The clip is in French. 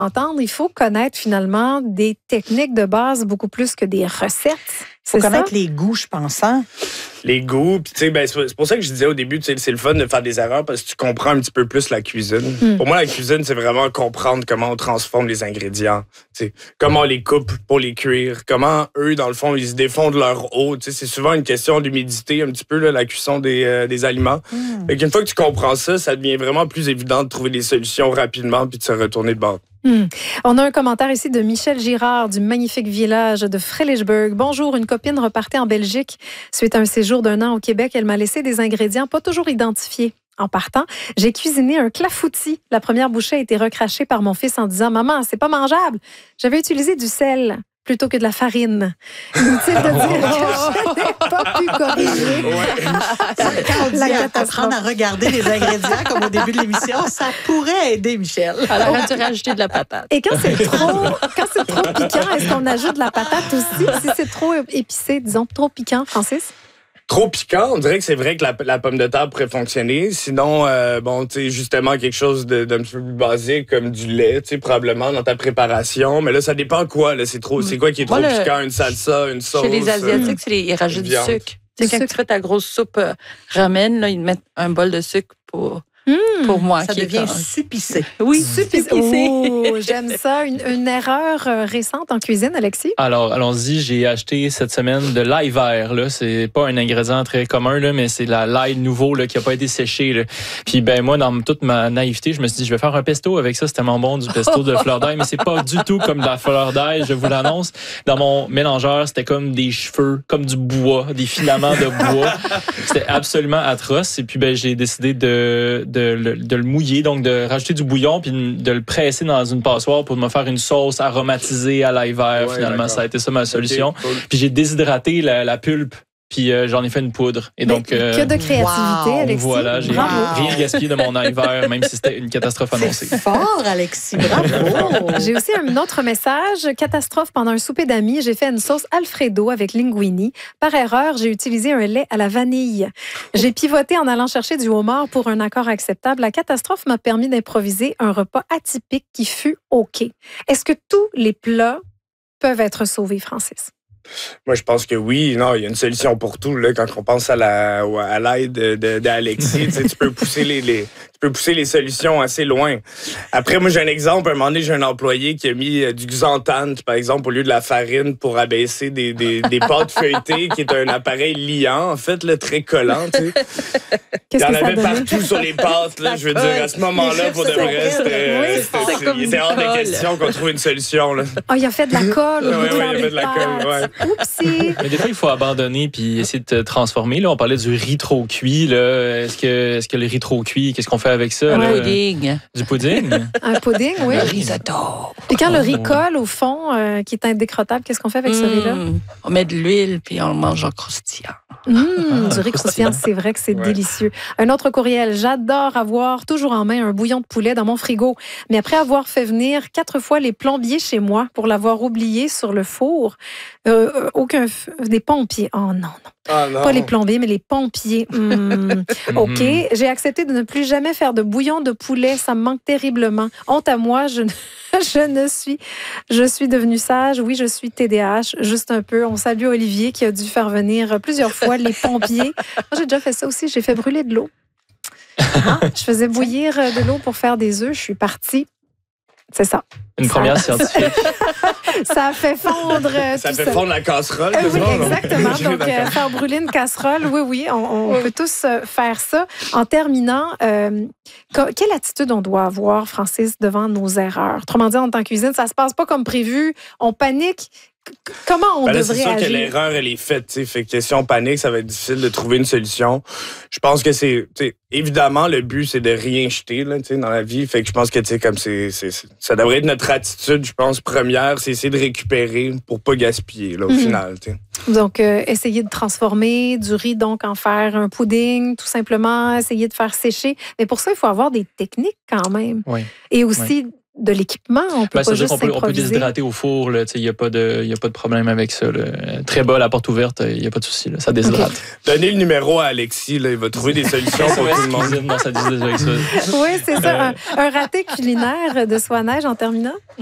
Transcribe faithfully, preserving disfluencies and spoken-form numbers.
Entendre, il faut connaître finalement des techniques de base beaucoup plus que des recettes. Il faut connaître ça? les goûts, je pense. Hein? Les goûts, puis tu sais, ben, c'est pour ça que je disais au début, tu sais, c'est le fun de faire des erreurs parce que tu comprends un petit peu plus la cuisine. Mm. Pour moi, la cuisine, c'est vraiment comprendre comment on transforme les ingrédients, tu sais, comment on les coupe pour les cuire, comment eux, dans le fond, ils se défendent leur eau. Tu sais, c'est souvent une question d'humidité, un petit peu, là, la cuisson des, euh, des aliments. Mm. Fait qu'une fois que tu comprends ça, ça devient vraiment plus évident de trouver des solutions rapidement puis de se retourner de bord. Hum. On a un commentaire ici de Michel Girard du magnifique village de Frelichburg. Bonjour, une copine repartait en Belgique suite à un séjour d'un an au Québec. Elle m'a laissé des ingrédients pas toujours identifiés. En partant, j'ai cuisiné un clafoutis. La première bouchée a été recrachée par mon fils en disant « Maman, c'est pas mangeable. J'avais utilisé du sel. » plutôt que de la farine. Inutile de dire que je n'ai pas pu corriger. Ouais. Quand on dit apprendre à regarder les ingrédients, comme au début de l'émission, ça pourrait aider, Michel. Alors, on aurait rajouter de la patate. Et quand c'est trop, quand c'est trop piquant, est-ce qu'on ajoute de la patate aussi? Si c'est trop épicé, disons, trop piquant, Francis? Trop piquant, on dirait que c'est vrai que la, la pomme de terre pourrait fonctionner. Sinon, euh, bon, tu sais, justement, quelque chose de, d'un petit peu plus basique, comme du lait, tu sais, probablement dans ta préparation. Mais là, ça dépend quoi, là. C'est trop, c'est quoi qui est trop Moi, piquant? le... Une salsa, une sauce? Chez les Asiatiques, c'est les, ils rajoutent du sucre. Tu sais, quand tu fais ta grosse soupe euh, ramen, là, ils mettent un bol de sucre pour... Mmh, pour moi. Ça qui devient est supicé. Oui, supicé. Oh, j'aime ça. Une, une erreur récente en cuisine, Alexis? Alors, allons-y. J'ai acheté cette semaine de l'ail vert. Là. C'est pas un ingrédient très commun, là, mais c'est la, l'ail nouveau là, qui n'a pas été séché. Là. Puis, ben moi, dans toute ma naïveté, je me suis dit, je vais faire un pesto avec ça. C'est tellement bon, du pesto de fleur d'ail. Mais c'est pas du tout comme de la fleur d'ail, je vous l'annonce. Dans mon mélangeur, c'était comme des cheveux, comme du bois, des filaments de bois. C'était absolument atroce. Et puis, ben j'ai décidé de... De le, de le mouiller, donc de rajouter du bouillon puis de le presser dans une passoire pour me faire une sauce aromatisée à l'ail vert. Ouais, finalement, d'accord. Ça a été ça ma solution. Okay, cool. Puis j'ai déshydraté la, la pulpe. Puis euh, j'en ai fait une poudre. Et donc, euh, que de créativité, wow. Alexis. Voilà, j'ai bravo. Rien gaspillé de mon ail vert, même si c'était une catastrophe annoncée. C'est fort, Alexis. Bravo. J'ai aussi un autre message. Catastrophe pendant un souper d'amis. J'ai fait une sauce Alfredo avec linguini. Par erreur, j'ai utilisé un lait à la vanille. J'ai pivoté en allant chercher du homard pour un accord acceptable. La catastrophe m'a permis d'improviser un repas atypique qui fut OK. Est-ce que tous les plats peuvent être sauvés, Francis? Moi, je pense que oui. Non, il y a une solution pour tout. Là, quand on pense à la à l'aide de, de, d'Alexis, tu sais, tu peux pousser les, les tu peux pousser les solutions assez loin. Après, moi, j'ai un exemple. À un moment donné, j'ai un employé qui a mis euh, du xanthane, par exemple, au lieu de la farine pour abaisser des, des, des pâtes feuilletées, qui est un appareil liant, en fait, là, très collant. Tu sais. Il y en avait partout sur les pâtes. Là, je veux dire, à ce moment-là, pour de vrai, c'était, oui, c'était, c'était, il était hors de question qu'on trouve une solution. Là. Oh, il a fait de la colle. Oui, oui, il a fait de la colle, ouais. Oupsie. Mais des fois, il faut abandonner puis essayer de te transformer. Là, on parlait du riz trop cuit. Là. Est-ce que, est-ce que le riz trop cuit, qu'est-ce qu'on fait avec ça? Un là? pudding. Du pudding? Un pudding, oui. Le risotto. Puis quand le riz colle au fond, euh, qui est indécrottable, qu'est-ce qu'on fait avec mmh. ce riz-là? On met de l'huile puis on le mange en croustillant. Mmh, ah, du riz croustillant, c'est vrai que c'est ouais. délicieux. Un autre courriel. J'adore avoir toujours en main un bouillon de poulet dans mon frigo. Mais après avoir fait venir quatre fois les plombiers chez moi pour l'avoir oublié sur le four, euh, aucun f... des pompiers. Oh non, non. Ah, non. Pas les plombiers, mais les pompiers. Mmh. OK. J'ai accepté de ne plus jamais faire de bouillon de poulet. Ça me manque terriblement. Honte à moi, je ne, je ne suis... Je suis devenue sage. Oui, je suis T D A H. Juste un peu. On salue Olivier qui a dû faire venir plusieurs fois les pompiers. Moi, j'ai déjà fait ça aussi. J'ai fait brûler de l'eau. Je faisais bouillir de l'eau pour faire des œufs. Je suis partie. C'est ça. Une ça, première scientifique. Ça a fait fondre. Ça tout fait ça. fondre la casserole. Euh, oui, ça, exactement. Donc, euh, faire brûler une casserole, oui, oui, on, on oui. peut tous euh, faire ça. En terminant, euh, quelle attitude on doit avoir, Francis, devant nos erreurs? Autrement dit, en tant que cuisine, ça se passe pas comme prévu. On panique. Comment on ben là, devrait agir? C'est sûr agir? que l'erreur, elle est faite. T'sais. Fait que si on panique, ça va être difficile de trouver une solution. Je pense que c'est... Évidemment, le but, c'est de rien jeter là, dans la vie. Fait que je pense que comme c'est, c'est, ça devrait être notre attitude, je pense, première, c'est essayer de récupérer pour pas gaspiller, là, au mm-hmm. final. T'sais. Donc, euh, essayer de transformer du riz, donc en faire un pudding, tout simplement, essayer de faire sécher. Mais pour ça, il faut avoir des techniques quand même. Oui. Et aussi... Oui. de l'équipement. On peut ben, pas juste on peut, on peut déshydrater au four. Il n'y a, a pas de problème avec ça. Là. Très bas, la porte ouverte, il n'y a pas de souci. Là. Ça déshydrate. Okay. Donnez le numéro à Alexis. Là, il va trouver des solutions pour tout le monde. Non, ça dit avec ça. Oui, c'est ça. Un, un raté culinaire de Soi-Neige en terminant.